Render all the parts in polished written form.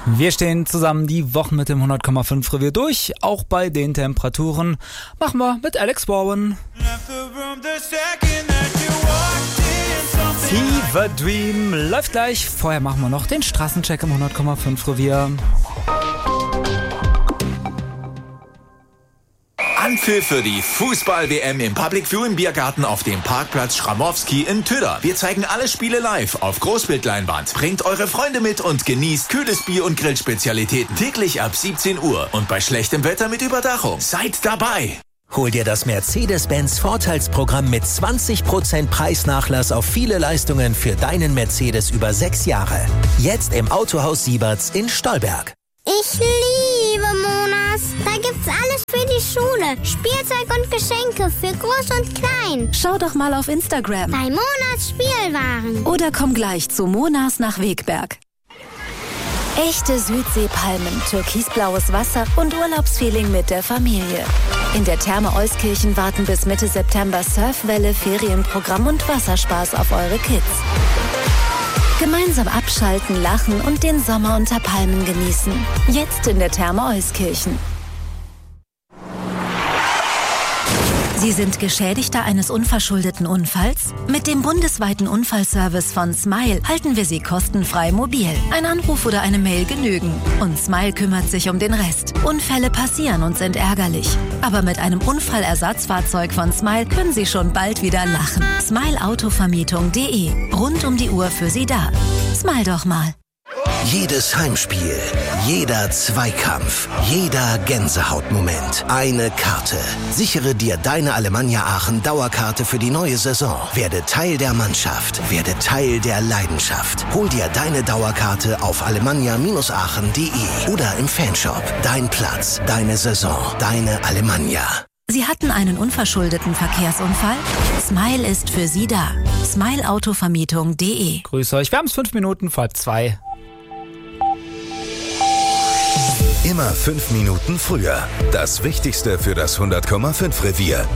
Wir stehen zusammen die Wochen mit dem 100,5 Revier durch, auch bei den Temperaturen. Machen wir mit Alex Warren. Fever Dream läuft gleich. Vorher machen wir noch den Straßencheck im 100,5 Revier. Anpfiff für die Fußball-WM im Public View im Biergarten auf dem Parkplatz Schramowski in Tüder. Wir zeigen alle Spiele live auf Großbildleinwand. Bringt eure Freunde mit und genießt kühles Bier und Grillspezialitäten täglich ab 17 Uhr und bei schlechtem Wetter mit Überdachung. Seid dabei! Hol dir das Mercedes-Benz Vorteilsprogramm mit 20% Preisnachlass auf viele Leistungen für deinen Mercedes über 6 Jahre. Jetzt im Autohaus Sieberts in Stolberg. Ich liebe Monas. Da gibt's alles für die Schule. Spielzeug und Geschenke für Groß und Klein. Schau doch mal auf Instagram. Bei Monas Spielwaren. Oder komm gleich zu Monas nach Wegberg. Echte Südseepalmen, türkisblaues Wasser und Urlaubsfeeling mit der Familie. In der Therme Euskirchen warten bis Mitte September Surfwelle, Ferienprogramm und Wasserspaß auf eure Kids. Gemeinsam abschalten, lachen und den Sommer unter Palmen genießen. Jetzt in der Therme Euskirchen. Sie sind Geschädigter eines unverschuldeten Unfalls? Mit dem bundesweiten Unfallservice von Smile halten wir Sie kostenfrei mobil. Ein Anruf oder eine Mail genügen. Und Smile kümmert sich um den Rest. Unfälle passieren und sind ärgerlich. Aber mit einem Unfallersatzfahrzeug von Smile können Sie schon bald wieder lachen. Smileautovermietung.de. Rund um die Uhr für Sie da. Smile doch mal. Jedes Heimspiel, jeder Zweikampf, jeder Gänsehautmoment. Eine Karte. Sichere dir deine Alemannia Aachen Dauerkarte für die neue Saison. Werde Teil der Mannschaft. Werde Teil der Leidenschaft. Hol dir deine Dauerkarte auf alemannia-aachen.de oder im Fanshop. Dein Platz, deine Saison, deine Alemannia. Sie hatten einen unverschuldeten Verkehrsunfall? Smile ist für Sie da. Smileautovermietung.de. Grüße euch, wir haben es 5 Minuten vor 2. Immer 5 Minuten früher. Das Wichtigste für das 100,5 Revier.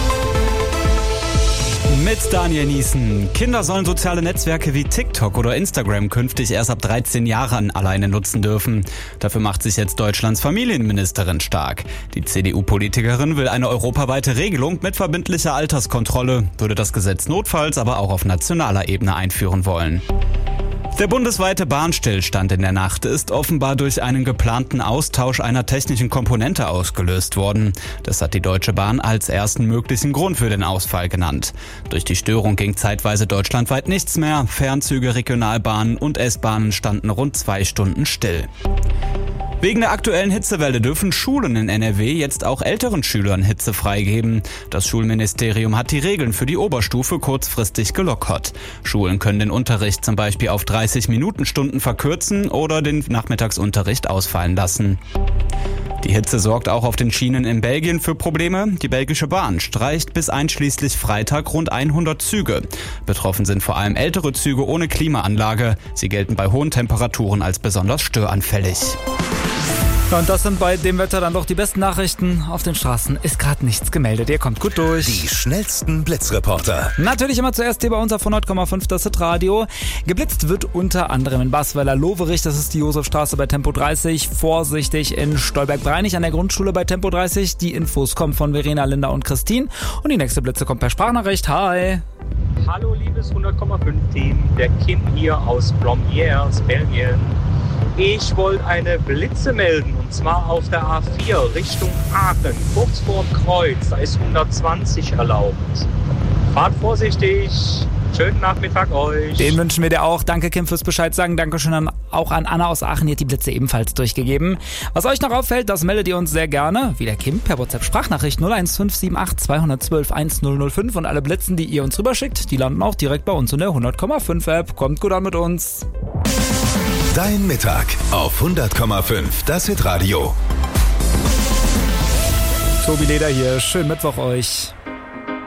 Mit Daniel Niesen. Kinder sollen soziale Netzwerke wie TikTok oder Instagram künftig erst ab 13 Jahren alleine nutzen dürfen. Dafür macht sich jetzt Deutschlands Familienministerin stark. Die CDU-Politikerin will eine europaweite Regelung mit verbindlicher Alterskontrolle, würde das Gesetz notfalls aber auch auf nationaler Ebene einführen wollen. Der bundesweite Bahnstillstand in der Nacht ist offenbar durch einen geplanten Austausch einer technischen Komponente ausgelöst worden. Das hat die Deutsche Bahn als ersten möglichen Grund für den Ausfall genannt. Durch die Störung ging zeitweise deutschlandweit nichts mehr. Fernzüge, Regionalbahnen und S-Bahnen standen rund 2 Stunden still. Wegen der aktuellen Hitzewelle dürfen Schulen in NRW jetzt auch älteren Schülern Hitze freigeben. Das Schulministerium hat die Regeln für die Oberstufe kurzfristig gelockert. Schulen können den Unterricht zum Beispiel auf 30-Minuten-Stunden verkürzen oder den Nachmittagsunterricht ausfallen lassen. Die Hitze sorgt auch auf den Schienen in Belgien für Probleme. Die belgische Bahn streicht bis einschließlich Freitag rund 100 Züge. Betroffen sind vor allem ältere Züge ohne Klimaanlage. Sie gelten bei hohen Temperaturen als besonders störanfällig. Und das sind bei dem Wetter dann doch die besten Nachrichten. Auf den Straßen ist gerade nichts gemeldet. Ihr kommt gut durch. Die schnellsten Blitzreporter. Natürlich immer zuerst hier bei uns auf 100,5 das Hitradio. Geblitzt wird unter anderem in Basweiler-Loverich. Das ist die Josefstraße bei Tempo 30. Vorsichtig in Stolberg-Breinig an der Grundschule bei Tempo 30. Die Infos kommen von Verena, Linda und Christine. Und die nächste Blitze kommt per Sprachnachricht. Hi. Hallo liebes 100,5 Team. Der Kim hier aus Blomiers, Belgien. Ich wollte eine Blitze melden, und zwar auf der A4 Richtung Aachen, kurz vorm Kreuz. Da ist 120 erlaubt. Fahrt vorsichtig. Schönen Nachmittag euch. Den wünschen wir dir auch. Danke, Kim, fürs Bescheid sagen. Dankeschön auch an Anna aus Aachen. Die hat die Blitze ebenfalls durchgegeben. Was euch noch auffällt, das meldet ihr uns sehr gerne. Wie der Kim per WhatsApp-Sprachnachricht 01578 212 1005. Und alle Blitzen, die ihr uns rüberschickt, die landen auch direkt bei uns in der 100,5-App. Kommt gut an mit uns. Dein Mittag auf 100,5 das Hitradio. Tobi Leder hier. Schönen Mittwoch euch.